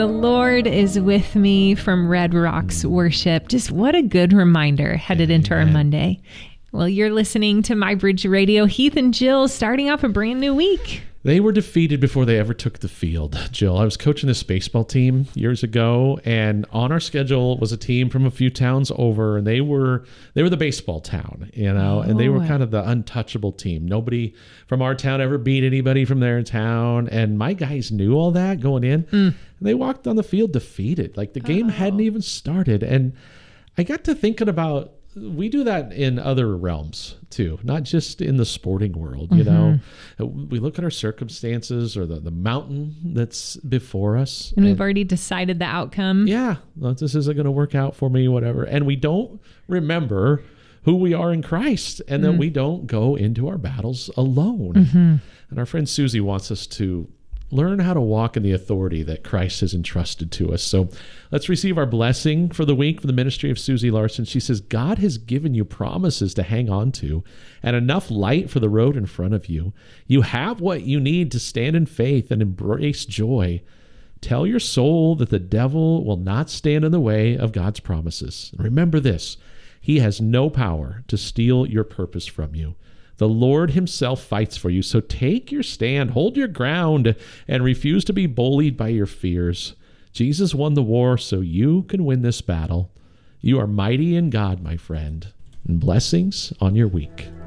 The Lord is with me from Red Rocks Worship. Just what a good reminder headed into our Monday. Well, you're listening to My Bridge Radio. Heath and Jill starting off a brand new week. They were defeated before they ever took the field. Jill, I was coaching this baseball team years ago, and on our schedule was a team from a few towns over, and they were the baseball town, and they were kind of the untouchable team. Nobody from our town ever beat anybody from their town, and my guys knew all that going in, and they walked on the field defeated. Like the game hadn't even started, and I got to thinking about, we do that in other realms too, not just in the sporting world. You know, we look at our circumstances or the mountain that's before us, and we've already decided the outcome. Yeah, well, this isn't going to work out for me, whatever. And we don't remember who we are in Christ, and that we don't go into our battles alone. And our friend Susie wants us to learn how to walk in the authority that Christ has entrusted to us. So let's receive our blessing for the week from the ministry of Susie Larson. She says, God has given you promises to hang on to and enough light for the road in front of you. You have what you need to stand in faith and embrace joy. Tell your soul that the devil will not stand in the way of God's promises. And remember this, he has no power to steal your purpose from you. The Lord himself fights for you, so take your stand, hold your ground, and refuse to be bullied by your fears. Jesus won the war, so you can win this battle. You are mighty in God, my friend, and blessings on your week.